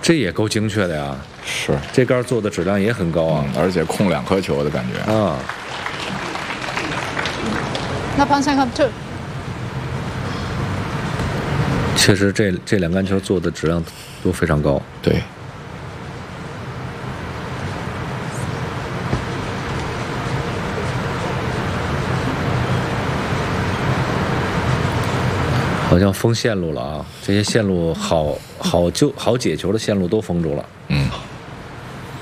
这也够精确的呀。 是， 这杆做的质量也很高啊， 而且控2颗球的感觉啊。 那方向就确实这2杆球做的质量都非常高。 对。 好像封线路了啊！这些线路好解球的线路都封住了。